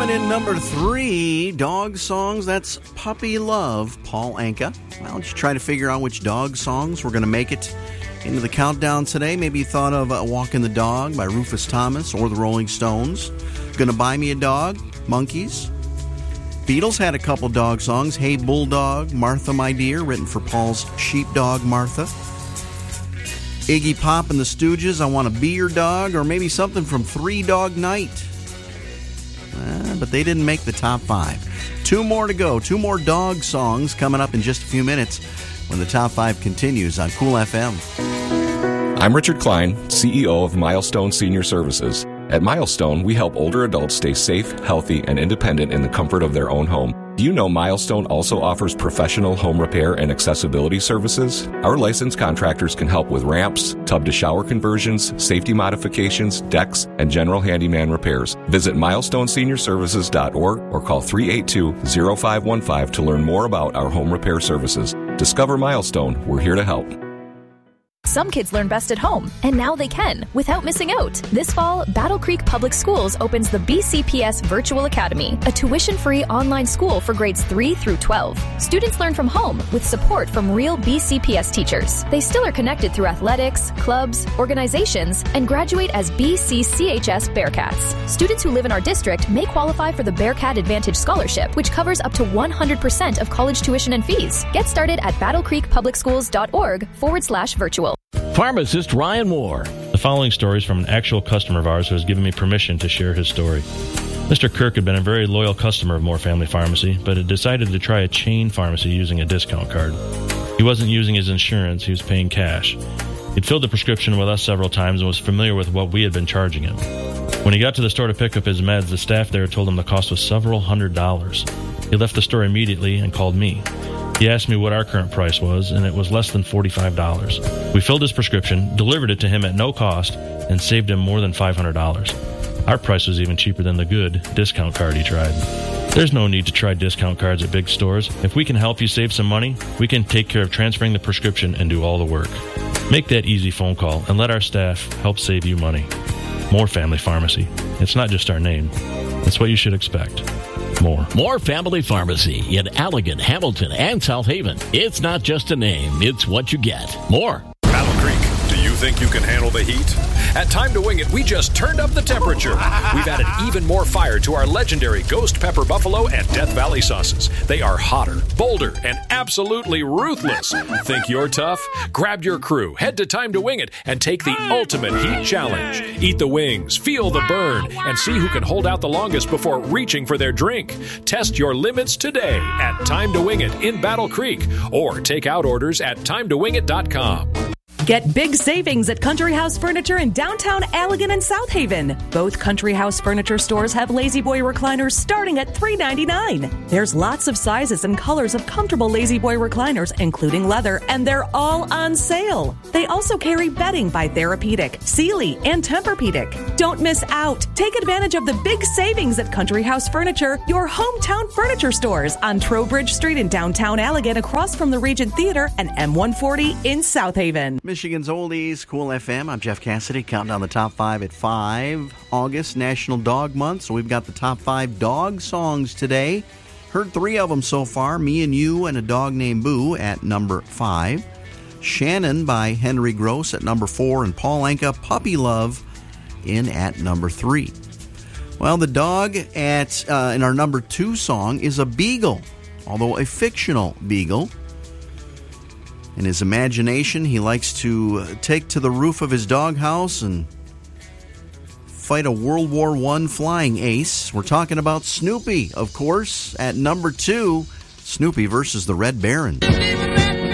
in number 3, dog songs. That's Puppy Love, Paul Anka. Well, just try to figure out which dog songs we're going to make it into the countdown today. Maybe you thought of Walking the Dog by Rufus Thomas or the Rolling Stones. Gonna Buy Me a Dog, Monkees. Beatles had a couple dog songs. Hey Bulldog, Martha My Dear, written for Paul's sheepdog Martha. Iggy Pop and the Stooges, I Want to Be Your Dog, or maybe something from Three Dog Night. But they didn't make the top 5. 2 more to go. 2 more dog songs coming up in just a few minutes when the top 5 continues on Cool FM. I'm Richard Klein, CEO of Milestone Senior Services. At Milestone, we help older adults stay safe, healthy, and independent in the comfort of their own home. Do you know Milestone also offers professional home repair and accessibility services? Our licensed contractors can help with ramps, tub-to-shower conversions, safety modifications, decks, and general handyman repairs. Visit milestoneseniorservices.org or call 382-0515 to learn more about our home repair services. Discover Milestone. We're here to help. Some kids learn best at home, and now they can, without missing out. This fall, Battle Creek Public Schools opens the BCPS Virtual Academy, a tuition-free online school for grades 3 through 12. Students learn from home with support from real BCPS teachers. They still are connected through athletics, clubs, organizations, and graduate as BCCHS Bearcats. Students who live in our district may qualify for the Bearcat Advantage Scholarship, which covers up to 100% of college tuition and fees. Get started at battlecreekpublicschools.org/virtual. Pharmacist Ryan Moore. The following story is from an actual customer of ours who has given me permission to share his story. Mr. Kirk had been a very loyal customer of Moore Family Pharmacy, but had decided to try a chain pharmacy using a discount card. He wasn't using his insurance, he was paying cash. He'd filled the prescription with us several times and was familiar with what we had been charging him. When he got to the store to pick up his meds, the staff there told him the cost was several $100s. He left the store immediately and called me. He asked me what our current price was, and it was less than $45. We filled his prescription, delivered it to him at no cost, and saved him more than $500. Our price was even cheaper than the good discount card he tried. There's no need to try discount cards at big stores. If we can help you save some money, we can take care of transferring the prescription and do all the work. Make that easy phone call and let our staff help save you money. Moore Family Pharmacy. It's not just our name. It's what you should expect. Moore Family Pharmacy in Allegan, Hamilton, and South Haven. It's not just a name, it's what you get. More. Battle Creek, do you think you can handle the heat? At Time to Wing It, we just turned up the temperature. We've added even more fire to our legendary Ghost Pepper Buffalo and Death Valley sauces. They are hotter, bolder, and absolutely ruthless. Think you're tough? Grab your crew, head to Time to Wing It, and take the ultimate heat challenge. Eat the wings, feel the burn, and see who can hold out the longest before reaching for their drink. Test your limits today at Time to Wing It in Battle Creek, or take out orders at timetowingit.com. Get big savings at Country House Furniture in downtown Allegan and South Haven. Both Country House Furniture stores have Lazy Boy recliners starting at $3.99. There's lots of sizes and colors of comfortable Lazy Boy recliners, including leather, and they're all on sale. They also carry bedding by Therapeutic, Sealy, and Tempur-Pedic. Don't miss out. Take advantage of the big savings at Country House Furniture, your hometown furniture stores on Trowbridge Street in downtown Allegan, across from the Regent Theater, and M140 in South Haven. Michigan's Oldies, Cool FM. I'm Jeff Cassidy, counting down the top 5 at 5. August, National Dog Month, so we've got the top 5 dog songs today. Heard 3 of them so far. Me and You and a Dog Named Boo at number 5. Shannon by Henry Gross at number 4. And Paul Anka, Puppy Love, in at number 3. Well, the dog at in our number 2 song is a beagle, although a fictional beagle. In his imagination, he likes to take to the roof of his doghouse and fight a World War I flying ace. We're talking about Snoopy, of course, at number 2, Snoopy versus the Red Baron.